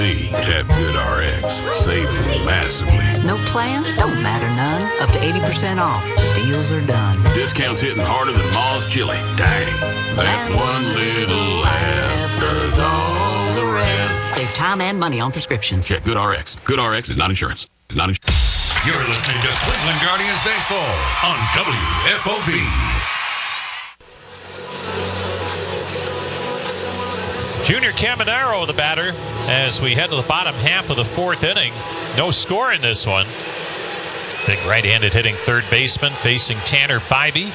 At GoodRx, saving massively. No plan? Don't matter none. Up to 80% off. Deals are done. Discounts hitting harder than Ma's chili. Dang. That one little app does all the rest. Save time and money on prescriptions. Check GoodRx. GoodRx is not insurance. It's not insurance. You're listening to Cleveland Guardians Baseball on WFOV. Junior Caminero, the batter, as we head to the bottom half of the fourth inning. No score in this one. Big right-handed hitting third baseman facing Tanner Bibee.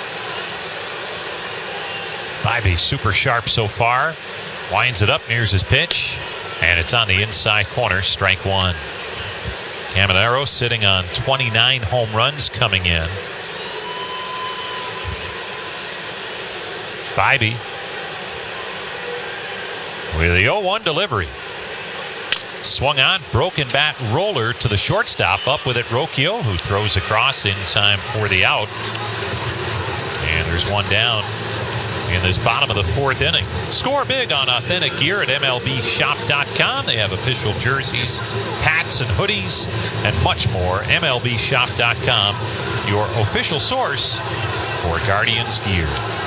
Bibee super sharp so far. Winds it up, nears his pitch, and it's on the inside corner, strike one. Caminero sitting on 29 home runs coming in. Bibee with the 0-1 delivery. Swung on, broken bat roller to the shortstop. Up with it, Rocchio, who throws across in time for the out. And there's one down in this bottom of the fourth inning. Score big on authentic gear at MLBshop.com. They have official jerseys, hats, and hoodies, and much more. MLBshop.com, your official source for Guardians gear.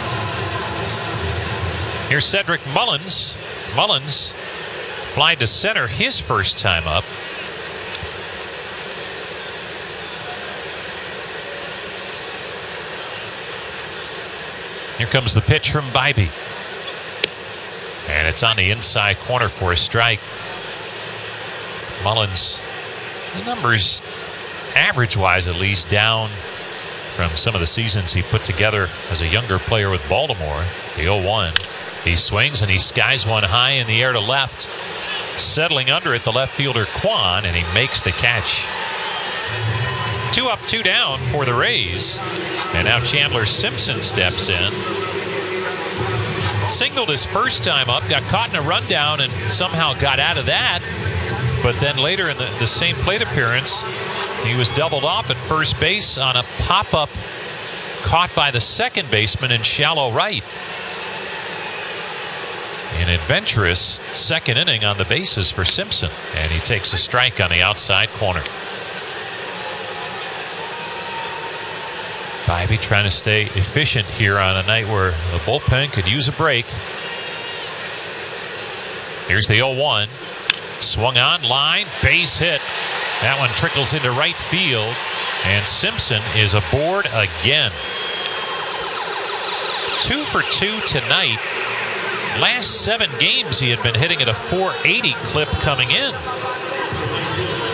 Here's Cedric Mullins. Mullins flied to center his first time up. Here comes the pitch from Bibee. And it's on the inside corner for a strike. Mullins, the numbers, average-wise at least, down from some of the seasons he put together as a younger player with Baltimore. The 0-1. He swings and he skies one high in the air to left. Settling under it, the left fielder Kwan, and he makes the catch. 2 up, 2 down for the Rays. And now Chandler Simpson steps in. Singled his first time up, got caught in a rundown and somehow got out of that. But then later in the same plate appearance, he was doubled off at first base on a pop-up caught by the second baseman in shallow right. An adventurous second inning on the bases for Simpson, and he takes a strike on the outside corner. Bibee trying to stay efficient here on a night where the bullpen could use a break. Here's the 0-1. Swung on, line, base hit. That one trickles into right field, and Simpson is aboard again. 2 for 2 tonight. Last 7 games he had been hitting at a .480 clip coming in.